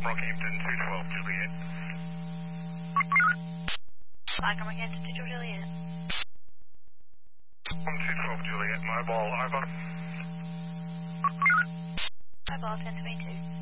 Rockhampton 212 Juliet. Mike, Rockhampton 212 Juliet. 212 Juliet, mobile over. Mobile 1022.